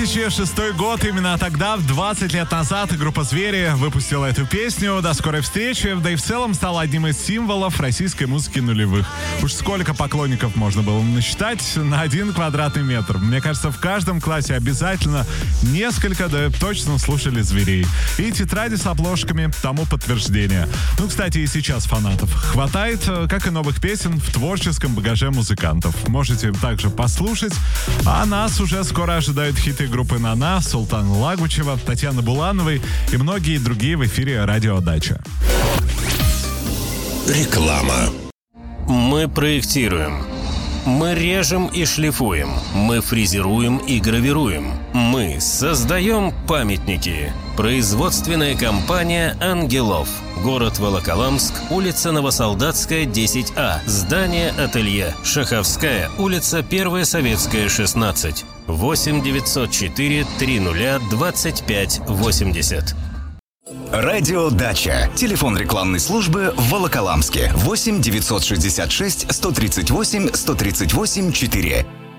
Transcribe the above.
2006 год, именно тогда, 20 лет назад, группа «Звери» выпустила эту песню. До скорой встречи, да и в целом стала одним из символов российской музыки нулевых. Уж сколько поклонников можно было насчитать на 1 квадратный метр. Мне кажется, в каждом классе обязательно несколько, да точно слушали «Зверей». И тетради с обложками тому подтверждение. Ну, кстати, и сейчас фанатов хватает, как и новых песен в творческом багаже музыкантов. Можете также послушать. А нас уже скоро ожидают хиты группы «Нана», Султана Лагучева, Татьяны Булановой и многие другие в эфире «Радио Дача». Реклама. Мы проектируем. Мы режем и шлифуем. Мы фрезеруем и гравируем. Мы создаем памятники. Производственная компания «Ангелов». Город Волоколамск, улица Новосолдатская, 10А. Здание-ателье. Шаховская, улица 1 Советская, 16. 8 904 30 25 80. Радио Дача. Телефон рекламной службы в Волоколамске. 8 966 138 138 4.